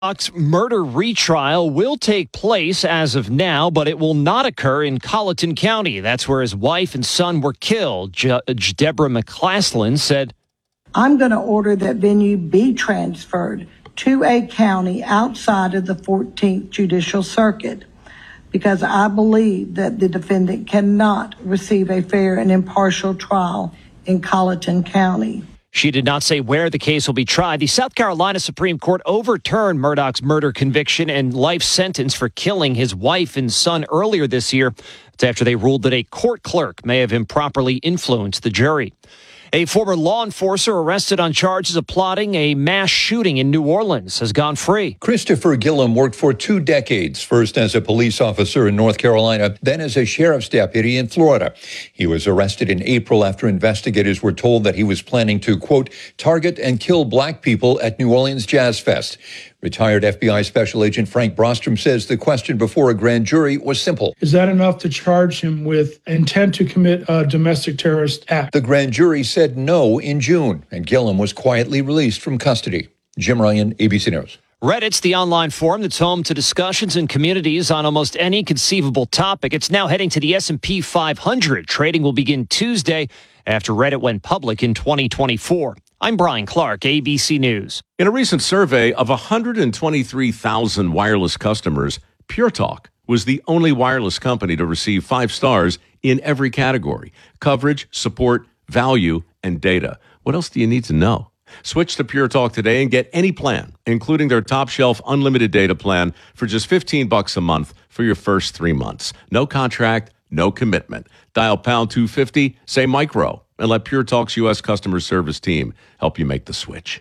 Murdoch's murder retrial will take place as of now, but it will not occur in Colleton County. That's where his wife and son were killed. Judge Deborah McClaslin said, I'm going to order that venue be transferred to a county outside of the 14th Judicial Circuit because I believe that the defendant cannot receive a fair and impartial trial in Colleton County. She did not say where the case will be tried. The South Carolina Supreme Court overturned Murdoch's murder conviction and life sentence for killing his wife and son earlier this year. It's after they ruled that a court clerk may have improperly influenced the jury. A former law enforcer arrested on charges of plotting a mass shooting in New Orleans has gone free. Christopher Gillum worked for 2 decades, first as a police officer in North Carolina, then as a sheriff's deputy in Florida. He was arrested in April after investigators were told that he was planning to, quote, target and kill black people at New Orleans Jazz Fest. Retired FBI Special Agent Frank Brostrom says the question before a grand jury was simple. Is that enough to charge him with intent to commit a domestic terrorist act? The grand jury said no in June, and Gillum was quietly released from custody. Jim Ryan, ABC News. Reddit's the online forum that's home to discussions in communities on almost any conceivable topic. It's now heading to the S&P 500. Trading will begin Tuesday after Reddit went public in 2024. I'm Brian Clark, ABC News. In a recent survey of 123,000 wireless customers, Pure Talk was the only wireless company to receive 5 stars in every category: coverage, support, value, and data. What else do you need to know? Switch to Pure Talk today and get any plan, including their top shelf unlimited data plan for just $15 a month for your first 3 months. No contract, no commitment. Dial pound 250, say micro, and let Pure Talk's U.S. customer service team help you make the switch.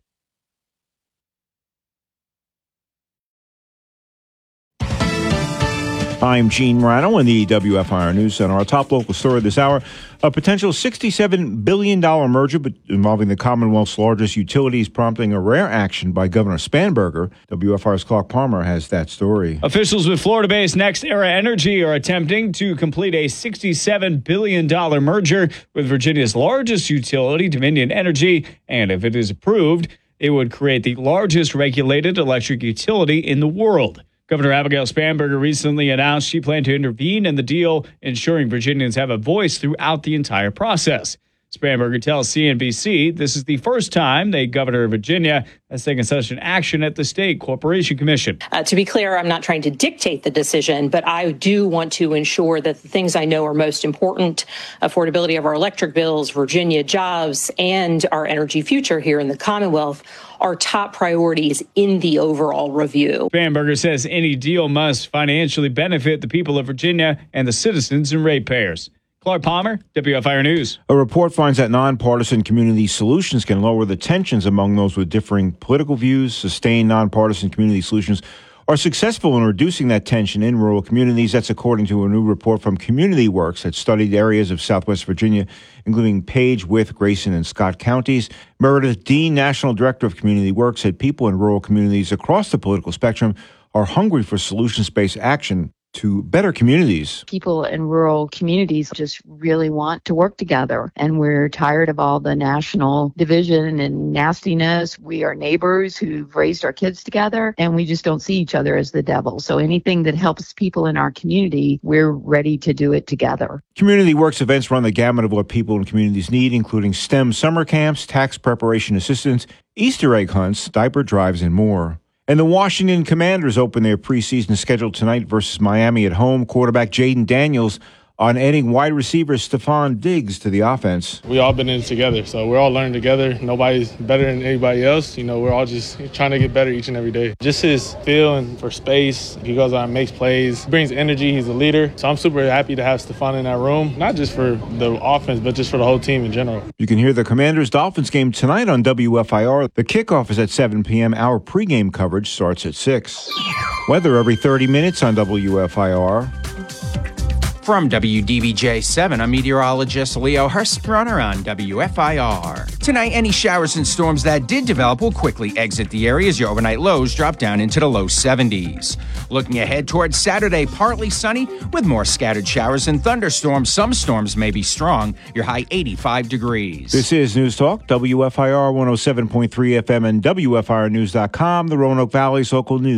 I'm Gene Rano in the WFIR News Center. Our top local story this hour, a potential $67 billion merger involving the Commonwealth's largest utilities prompting a rare action by Governor Spanberger. WFIR's Clark Palmer has that story. Officials with Florida-based NextEra Energy are attempting to complete a $67 billion merger with Virginia's largest utility, Dominion Energy, and if it is approved, it would create the largest regulated electric utility in the world. Governor Abigail Spanberger recently announced she planned to intervene in the deal, ensuring Virginians have a voice throughout the entire process. Spanberger tells CNBC this is the first time the governor of Virginia has taken such an action at the State Corporation Commission. To be clear, I'm not trying to dictate the decision, but I do want to ensure that the things I know are most important, affordability of our electric bills, Virginia jobs, and our energy future here in the Commonwealth, are top priorities in the overall review. Spanberger says any deal must financially benefit the people of Virginia and the citizens and ratepayers. Clark Palmer, WFIR News. A report finds that nonpartisan community solutions can lower the tensions among those with differing political views. Sustained nonpartisan community solutions are successful in reducing that tension in rural communities. That's according to a new report from Community Works that studied areas of Southwest Virginia, including Page, Wythe, Grayson, and Scott counties. Meredith Dean, National Director of Community Works, said people in rural communities across the political spectrum are hungry for solutions-based action to better communities. People in rural communities just really want to work together, and we're tired of all the national division and nastiness. We are neighbors who've raised our kids together, and we just don't see each other as the devil. So anything that helps people in our community, we're ready to do it together. Community Works events run the gamut of what people in communities need, including STEM summer camps, tax preparation assistance, Easter egg hunts, diaper drives, and more. And the Washington Commanders open their preseason schedule tonight versus Miami at home. Quarterback Jaden Daniels on adding wide receiver Stephon Diggs to the offense. We all been in it together, so we're all learning together. Nobody's better than anybody else. You know, we're all just trying to get better each and every day. Just his feeling for space. He goes out and makes plays, brings energy. He's a leader. So I'm super happy to have Stephon in that room, not just for the offense, but just for the whole team in general. You can hear the Commanders-Dolphins game tonight on WFIR. The kickoff is at 7 p.m. Our pregame coverage starts at 6. Weather every 30 minutes on WFIR. From WDBJ-7, I'm meteorologist Leo Hurstrunner on WFIR. Tonight, any showers and storms that did develop will quickly exit the area as your overnight lows drop down into the low 70s. Looking ahead towards Saturday, partly sunny with more scattered showers and thunderstorms. Some storms may be strong. Your high 85 degrees. This is News Talk, WFIR 107.3 FM and WFIRnews.com, the Roanoke Valley's local news.